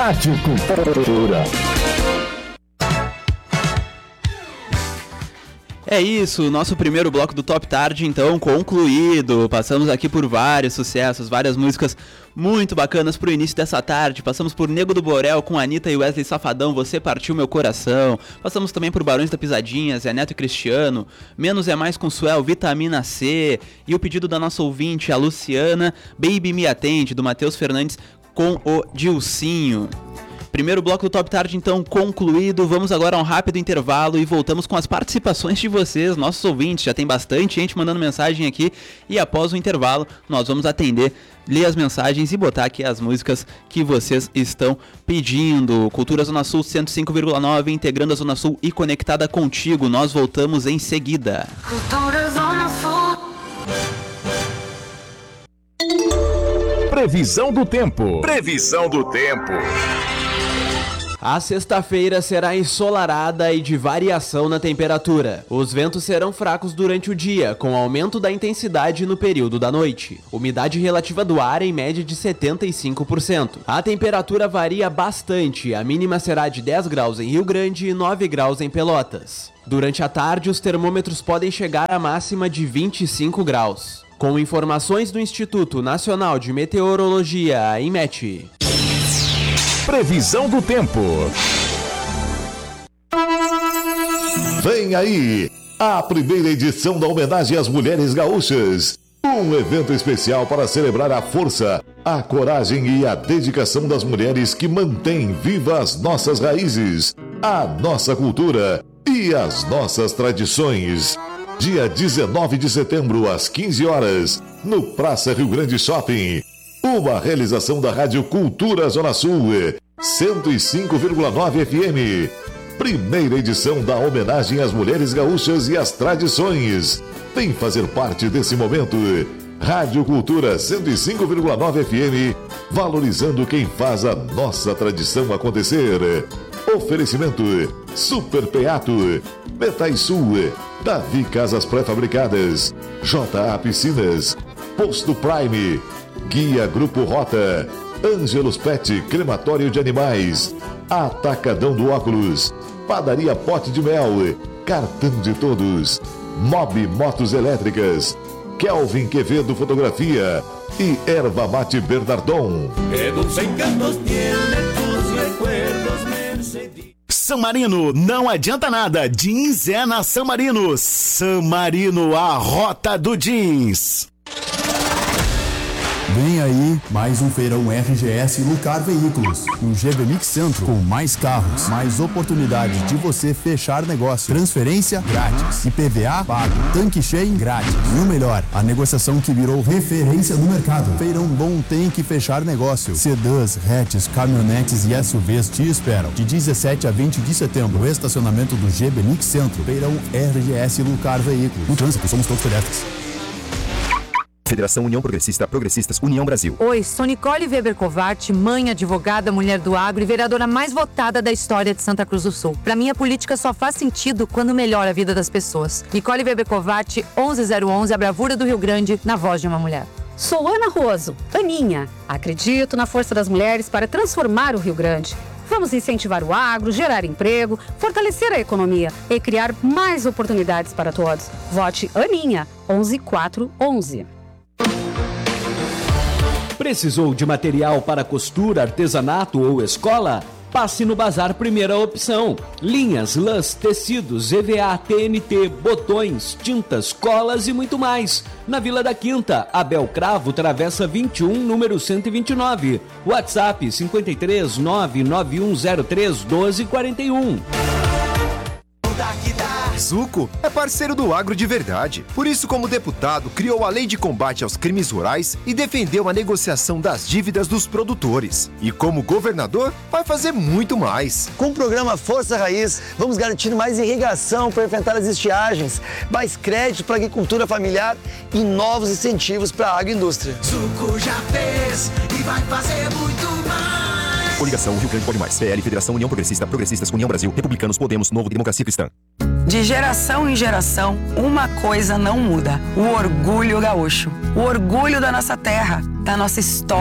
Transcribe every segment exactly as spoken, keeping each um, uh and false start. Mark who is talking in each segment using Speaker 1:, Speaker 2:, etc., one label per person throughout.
Speaker 1: Rádio Cultura.
Speaker 2: É isso, nosso primeiro bloco do Top Tarde, então, concluído. Passamos aqui por vários sucessos, várias músicas muito bacanas pro início dessa tarde. Passamos por Nego do Borel com Anitta e Wesley Safadão, Você Partiu Meu Coração. Passamos também por Barões da Pisadinha, Zé Neto e Cristiano, Menos é Mais com Suel, Vitamina C. E o pedido da nossa ouvinte, a Luciana, Baby Me Atende, do Matheus Fernandes com o Dilcinho. Primeiro bloco do Top Tarde, então, concluído. Vamos agora a um rápido intervalo e voltamos com as participações de vocês, nossos ouvintes. Já tem bastante gente mandando mensagem aqui. E após o intervalo, nós vamos atender, ler as mensagens e botar aqui as músicas que vocês estão pedindo. Cultura Zona Sul cento e cinco vírgula nove, integrando a Zona Sul e conectada contigo. Nós voltamos em seguida.
Speaker 3: Cultura Zona Sul.
Speaker 1: Previsão do tempo.
Speaker 4: Previsão do tempo.
Speaker 5: A sexta-feira será ensolarada e de variação na temperatura. Os ventos serão fracos durante o dia, com aumento da intensidade no período da noite. Umidade relativa do ar em média de setenta e cinco por cento. A temperatura varia bastante, a mínima será de dez graus em Rio Grande e nove graus em Pelotas. Durante a tarde, os termômetros podem chegar à máxima de vinte e cinco graus. Com informações do Instituto Nacional de Meteorologia, INMET.
Speaker 1: Previsão do tempo.
Speaker 6: Vem aí a primeira edição da homenagem às mulheres gaúchas. Um evento especial para celebrar a força, a coragem e a dedicação das mulheres que mantêm vivas as nossas raízes, a nossa cultura e as nossas tradições. Dia dezenove de setembro, às quinze horas, no Praça Rio Grande Shopping. Uma realização da Rádio Cultura Zona Sul, cento e cinco vírgula nove F M. Primeira edição da homenagem às mulheres gaúchas e às tradições. Vem fazer parte desse momento. Rádio Cultura cento e cinco vírgula nove F M, valorizando quem faz a nossa tradição acontecer. Oferecimento Super Peato, Metais Sul, Davi Casas Pré-Fabricadas, J A Piscinas, Posto Prime, Guia Grupo Rota, Ângelos Pet Crematório de Animais, Atacadão do Óculos, Padaria Pote de Mel, Cartão de Todos, Mob Motos Elétricas, Kelvin Quevedo Fotografia e Erva Mate Bernardon.
Speaker 1: San Marino, não adianta nada. Jeans é na San Marino. San Marino, a rota do jeans.
Speaker 7: Vem aí mais um feirão R G S Lucar Veículos, no G B Mix Centro, com mais carros, mais oportunidade de você fechar negócio, transferência grátis, I P V A pago, tanque cheio grátis. E o melhor, a negociação que virou referência no mercado. Feirão bom tem que fechar negócio. Sedãs, hatches, caminhonetes e S U Vs te esperam. De dezessete a vinte de setembro, o estacionamento do G B Mix Centro. Feirão R G S Lucar Veículos. No trânsito, somos todos pedestres.
Speaker 8: Federação União Progressista, Progressistas, União Brasil.
Speaker 9: Oi, sou Nicole Weber Covart, mãe, advogada, mulher do agro e vereadora mais votada da história de Santa Cruz do Sul. Pra mim, a política só faz sentido quando melhora a vida das pessoas. Nicole Weber Covart, onze zero onze, a bravura do Rio Grande, na voz de uma mulher.
Speaker 10: Sou Ana Roso, Aninha. Acredito na força das mulheres para transformar o Rio Grande. Vamos incentivar o agro, gerar emprego, fortalecer a economia e criar mais oportunidades para todos. Vote Aninha, onze quatro onze.
Speaker 5: Precisou de material para costura, artesanato ou escola? Passe no Bazar Primeira Opção. Linhas, lãs, tecidos, E V A, T N T, botões, tintas, colas e muito mais. Na Vila da Quinta, Abel Cravo, Travessa vinte e um, número cento e vinte e nove. WhatsApp cinco três nove nove um zero três um dois quatro um.
Speaker 8: Zuco é parceiro do agro de verdade. Por isso, como deputado, criou a Lei de Combate aos Crimes Rurais e defendeu a negociação das dívidas dos produtores. E como governador, vai fazer muito mais.
Speaker 11: Com o programa Força Raiz, vamos garantir mais irrigação para enfrentar as estiagens, mais crédito para a agricultura familiar e novos incentivos para a agroindústria.
Speaker 3: Zuco já fez e vai fazer muito mais.
Speaker 8: Coligação Rio Grande Pode Mais. P L, Federação União Progressista, Progressistas, União Brasil, Republicanos, Podemos, Novo, Democracia Cristã.
Speaker 12: De geração em geração, uma coisa não muda: o orgulho gaúcho. O orgulho da nossa terra, da nossa história,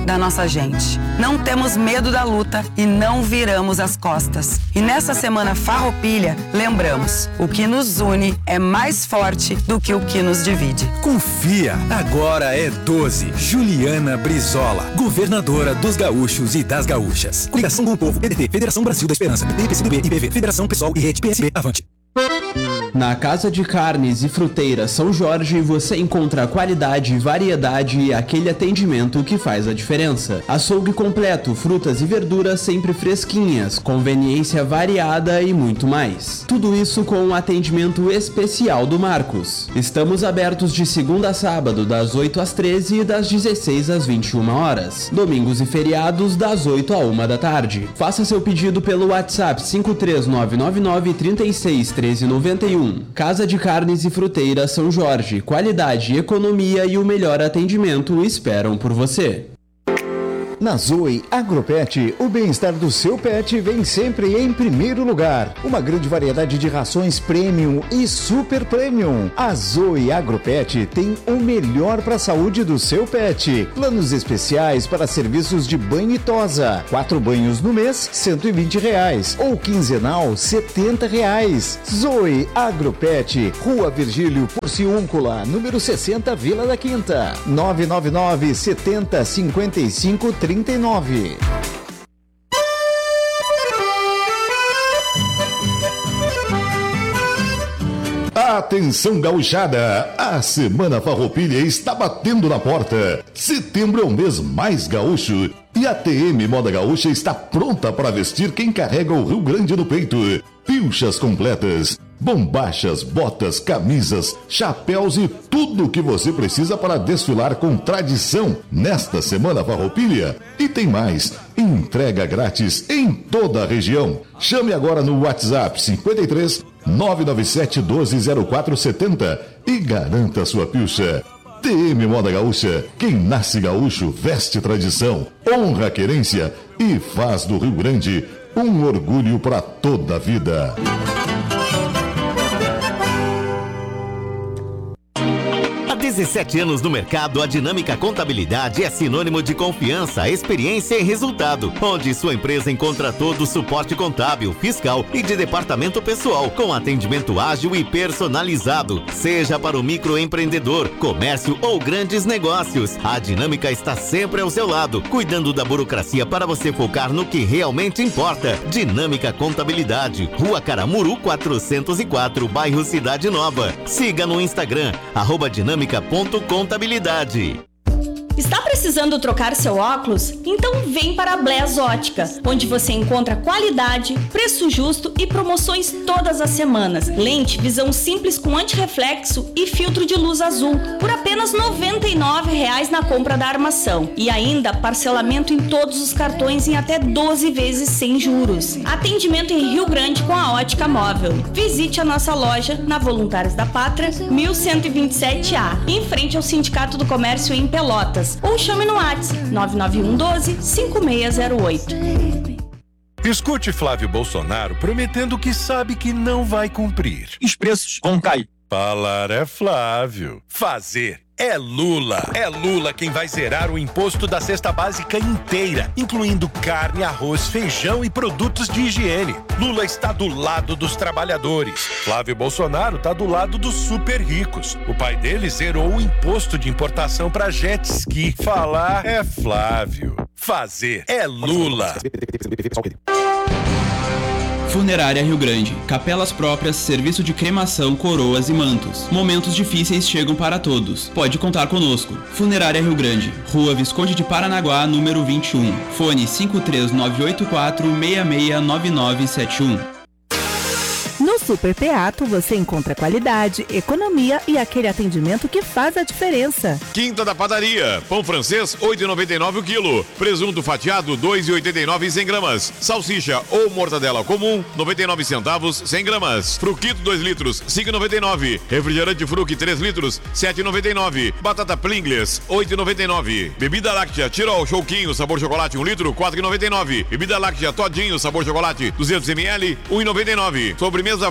Speaker 12: da nossa gente. Não temos medo da luta e não viramos as costas. E nessa semana Farroupilha, lembramos, o que nos une é mais forte do que o que nos divide.
Speaker 4: Confia, agora é doze. Juliana Brizola, governadora dos gaúchos e das gaúchas. Coligação com o Povo, P D T, Federação Brasil da Esperança, P T, P C do B, I B V, Federação Pessoal e Rede P S B, avante.
Speaker 5: Na Casa de Carnes e Fruteira São Jorge, você encontra qualidade, variedade e aquele atendimento que faz a diferença. Açougue completo, frutas e verduras sempre fresquinhas, conveniência variada e muito mais. Tudo isso com um atendimento especial do Marcos. Estamos abertos de segunda a sábado, das oito às treze e das dezesseis às vinte e uma horas. Domingos e feriados, das oito à uma da tarde. Faça seu pedido pelo WhatsApp cinco três nove nove nove, três seis, um três nove um. Casa de Carnes e Fruteira São Jorge. Qualidade, economia e o melhor atendimento esperam por você.
Speaker 13: Na Zoe Agropet, o bem-estar do seu pet vem sempre em primeiro lugar. Uma grande variedade de rações premium e super premium. A Zoe Agropet tem o melhor para a saúde do seu pet. Planos especiais para serviços de banho e tosa. Quatro banhos no mês, cento e vinte reais. Ou quinzenal, setenta reais. Zoe Agropet, Rua Virgílio Porciúncula, número sessenta, Vila da Quinta. nove nove nove, setenta, cinquenta e cinco, trinta e nove.
Speaker 6: Atenção gauchada, a Semana Farroupilha está batendo na porta. Setembro é o mês mais gaúcho e a T M Moda Gaúcha está pronta para vestir quem carrega o Rio Grande no peito. Pilchas completas, bombachas, botas, camisas, chapéus e tudo o que você precisa para desfilar com tradição nesta Semana Farroupilha. E tem mais, entrega grátis em toda a região. Chame agora no WhatsApp cinquenta e três, nove nove sete, doze, zero quatro setenta e garanta sua pilcha. T M Moda Gaúcha, quem nasce gaúcho veste tradição, honra a querência e faz do Rio Grande um orgulho para toda a vida.
Speaker 14: dezessete anos no mercado, a Dinâmica Contabilidade é sinônimo de confiança, experiência e resultado, onde sua empresa encontra todo o suporte contábil, fiscal e de departamento pessoal, com atendimento ágil e personalizado, seja para o microempreendedor, comércio ou grandes negócios. A Dinâmica está sempre ao seu lado, cuidando da burocracia para você focar no que realmente importa. Dinâmica Contabilidade, Rua Caramuru quatrocentos e quatro, bairro Cidade Nova. Siga no Instagram, arroba dinâmica ponto contabilidade.
Speaker 15: Está precisando trocar seu óculos? Então vem para a Bless Ótica, onde você encontra qualidade, preço justo e promoções todas as semanas. Lente visão simples com antirreflexo e filtro de luz azul por apenas noventa e nove reais na compra da armação. E ainda parcelamento em todos os cartões em até doze vezes sem juros. Atendimento em Rio Grande com a Ótica Móvel. Visite a nossa loja na Voluntários da Pátria, mil cento e vinte e sete A, em frente ao Sindicato do Comércio em Pelotas. Ou chame no WhatsApp nove nove um, doze, cinco seis zero oito.
Speaker 16: Escute Flávio Bolsonaro prometendo que sabe que não vai cumprir. Os preços vão cair. Falar é Flávio. Fazer é Lula. É Lula quem vai zerar o imposto da cesta básica inteira, incluindo carne, arroz, feijão e produtos de higiene. Lula está do lado dos trabalhadores. Flávio Bolsonaro está do lado dos super ricos. O pai dele zerou o imposto de importação para jet ski. Falar é Flávio. Fazer é Lula.
Speaker 2: Funerária Rio Grande. Capelas próprias, serviço de cremação, coroas e mantos. Momentos difíceis chegam para todos. Pode contar conosco. Funerária Rio Grande. Rua Visconde de Paranaguá, número vinte e um. Fone cinco três nove oito quatro, seis seis nove nove sete um.
Speaker 17: No Super Teatro você encontra qualidade, economia e aquele atendimento que faz a diferença.
Speaker 18: Quinta da Padaria. Pão francês, oito reais e noventa e nove centavos o quilo. Presunto fatiado, dois reais e oitenta e nove centavos cem gramas. Salsicha ou mortadela comum, noventa e nove centavos cem gramas. Fruquito dois litros, cinco reais e noventa e nove centavos. Refrigerante Fruc três litros, sete reais e noventa e nove centavos. Batata Pringles, oito reais e noventa e nove centavos. Bebida láctea Tirol Chouquinho, sabor chocolate, um litro, quatro reais e noventa e nove centavos. Bebida láctea Todinho, sabor chocolate, duzentos mililitros, um real e noventa e nove centavos. Sobremesa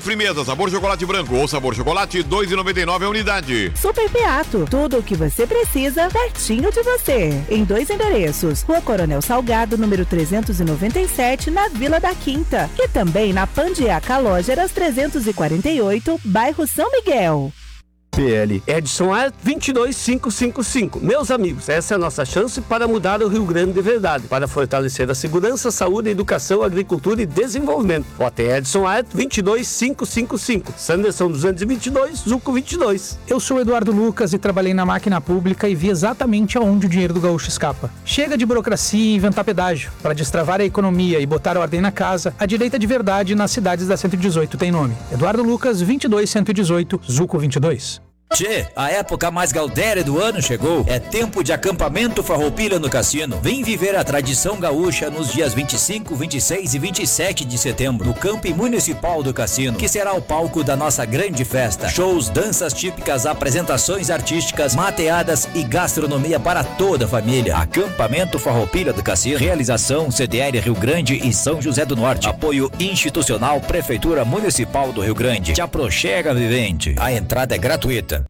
Speaker 18: Frimeza, sabor chocolate branco ou sabor chocolate, dois reais e noventa e nove centavos a unidade.
Speaker 17: Super Beato, tudo o que você precisa pertinho de você. Em dois endereços, Rua Coronel Salgado, número trezentos e noventa e sete, na Vila da Quinta. E também na Pandiaca Lógeras trezentos e quarenta e oito, bairro São Miguel.
Speaker 19: P L Edson A dois dois cinco cinco cinco. Meus amigos, essa é a nossa chance para mudar o Rio Grande de verdade, para fortalecer a segurança, saúde, educação, agricultura e desenvolvimento. Vote Edson A dois dois cinco cinco cinco. Sanderson duzentos e vinte e dois, Zuco vinte e dois.
Speaker 20: Eu sou Eduardo Lucas e trabalhei na máquina pública e vi exatamente aonde o dinheiro do gaúcho escapa. Chega de burocracia e inventar pedágio. Para destravar a economia e botar ordem na casa, a direita de verdade nas cidades da cento e dezoito tem nome. Eduardo Lucas, vinte e dois cento e dezoito, Zuco vinte e dois.
Speaker 21: Tchê, a época mais gaudéria do ano chegou. É tempo de acampamento Farroupilha no Cassino. Vem viver a tradição gaúcha nos dias vinte e cinco, vinte e seis e vinte e sete de setembro, no Camping Municipal do Cassino, que será o palco da nossa grande festa. Shows, danças típicas, apresentações artísticas, mateadas e gastronomia para toda a família. Acampamento Farroupilha do Cassino. Realização C D L Rio Grande e São José do Norte. Apoio institucional Prefeitura Municipal do Rio Grande. Te aproxega, vivente. A entrada é gratuita.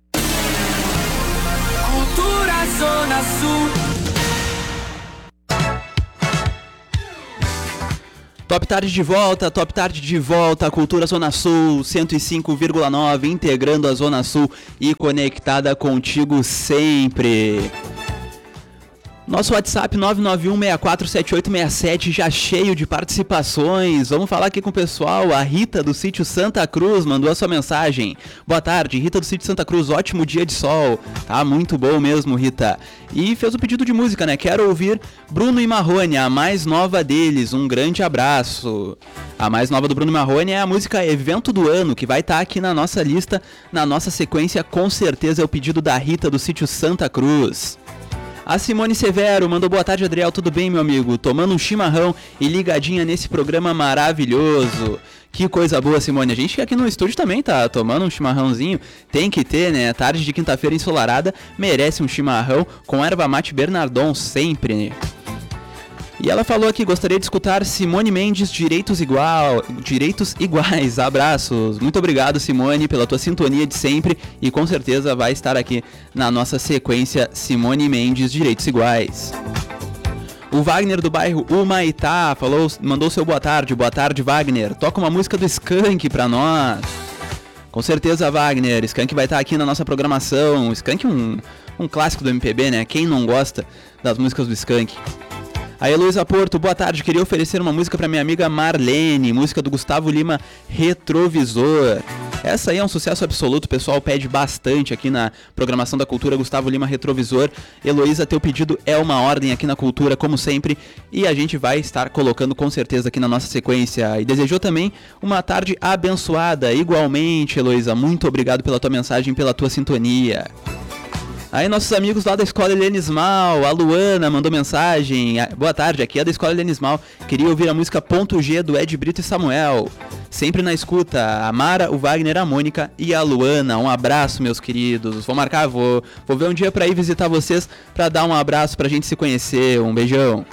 Speaker 3: Cultura Zona Sul.
Speaker 2: Top Tarde de volta, Top Tarde de volta, Cultura Zona Sul, cento e cinco vírgula nove, integrando a Zona Sul e conectada contigo sempre. Nosso WhatsApp nove nove um seis quatro sete oito seis sete já cheio de participações. Vamos falar aqui com o pessoal. A Rita do sítio Santa Cruz mandou a sua mensagem. Boa tarde, Rita do sítio Santa Cruz, ótimo dia de sol. Tá muito bom mesmo, Rita. E fez o pedido de música, né? Quero ouvir Bruno e Marrone, a mais nova deles. Um grande abraço. A mais nova do Bruno e Marrone é a música Evento do Ano, que vai estar aqui na nossa lista, na nossa sequência. Com certeza é o pedido da Rita do sítio Santa Cruz. A Simone Severo mandou boa tarde, Adriel, tudo bem, meu amigo? Tomando um chimarrão e ligadinha nesse programa maravilhoso. Que coisa boa, Simone. A gente aqui no estúdio também tá tomando um chimarrãozinho. Tem que ter, né? Tarde de quinta-feira ensolarada merece um chimarrão com erva mate Bernardon sempre, né? E ela falou aqui, gostaria de escutar Simone Mendes, Direitos Igual, Direitos Iguais, abraços. Muito obrigado, Simone, pela tua sintonia de sempre e com certeza vai estar aqui na nossa sequência Simone Mendes, Direitos Iguais. O Wagner do bairro Humaitá falou, mandou seu boa tarde, boa tarde, Wagner. Toca uma música do Skank pra nós. Com certeza, Wagner, Skank vai estar aqui na nossa programação. Skank é um, um clássico do M P B, né? Quem não gosta das músicas do Skank? A Heloísa Porto, boa tarde, queria oferecer uma música para minha amiga Marlene, música do Gustavo Lima, Retrovisor. Essa aí é um sucesso absoluto, o pessoal pede bastante aqui na programação da Cultura, Gustavo Lima, Retrovisor. Heloísa, teu pedido é uma ordem aqui na Cultura, como sempre, e a gente vai estar colocando com certeza aqui na nossa sequência. E desejou também uma tarde abençoada, igualmente, Heloísa, muito obrigado pela tua mensagem, pela tua sintonia. Aí nossos amigos lá da Escola Helenismal, a Luana mandou mensagem. Boa tarde, aqui é da Escola Helenismal. Queria ouvir a música Ponto G do Ed Brito e Samuel. Sempre na escuta, a Mara, o Wagner, a Mônica e a Luana. Um abraço, meus queridos. Vou marcar, vou, vou ver um dia pra ir visitar vocês, pra dar um abraço, pra gente se conhecer. Um beijão.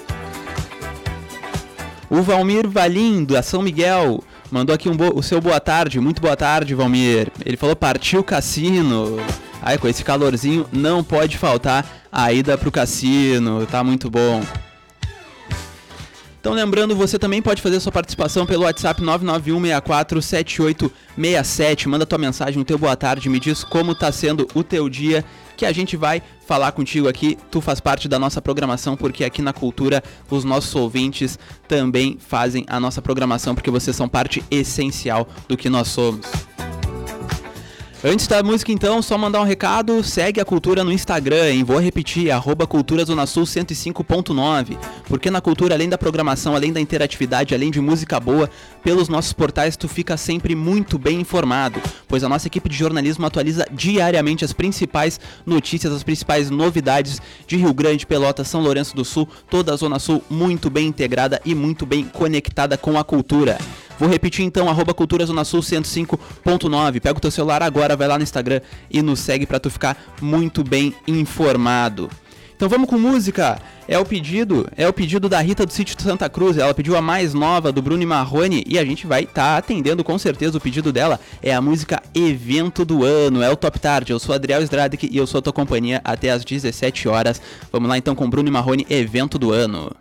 Speaker 2: O Valmir Valim, da São Miguel, mandou aqui um bo- o seu boa tarde. Muito boa tarde, Valmir. Ele falou, partiu cassino. Aí, com esse calorzinho, não pode faltar a ida pro cassino, tá muito bom. Então, lembrando, você também pode fazer sua participação pelo WhatsApp nove nove um seis quatro sete oito seis sete. Manda tua mensagem, o teu boa tarde, me diz como tá sendo o teu dia, que a gente vai falar contigo aqui. Tu faz parte da nossa programação, porque aqui na Cultura os nossos ouvintes também fazem a nossa programação, porque vocês são parte essencial do que nós somos. Antes da música, então, só mandar um recado, segue a Cultura no Instagram, hein? Vou repetir, arroba Cultura Zona Sul cento e cinco ponto nove, porque na Cultura, além da programação, além da interatividade, além de música boa, pelos nossos portais tu fica sempre muito bem informado, pois a nossa equipe de jornalismo atualiza diariamente as principais notícias, as principais novidades de Rio Grande, Pelotas, São Lourenço do Sul, toda a Zona Sul muito bem integrada e muito bem conectada com a cultura. Vou repetir então, arroba Cultura Zona Sul cento e cinco ponto nove. Pega o teu celular agora, vai lá no Instagram e nos segue para tu ficar muito bem informado. Então vamos com música. É o pedido, é o pedido da Rita do Sítio de Santa Cruz. Ela pediu a mais nova do Bruno e Marrone e a gente vai estar tá atendendo com certeza. O pedido dela é a música Evento do Ano. É o Top Tarde. Eu sou Adriel Stradic e eu sou a tua companhia até às dezessete horas. Vamos lá então com Bruno e Marrone, Evento do Ano.